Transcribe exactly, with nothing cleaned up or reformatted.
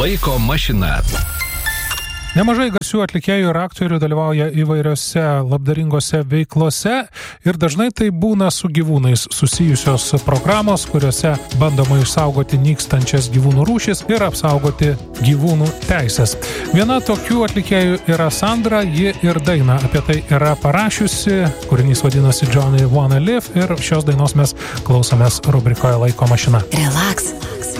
Laiko mašina. Nemažai garsių atlikėjų ir aktorių dalyvauja įvairiose labdaringose veiklose ir dažnai tai būna su gyvūnais susijusios programos, kuriuose bandoma išsaugoti nykstančias gyvūnų rūšis ir apsaugoti gyvūnų teisės. Viena tokių atlikėjų yra Sandra, ji ir dainą apie tai yra parašiusi, kūrinys vadinasi Johnny Wanna Live ir šios dainos mes klausomės rubrikoje Laiko mašina. Relax.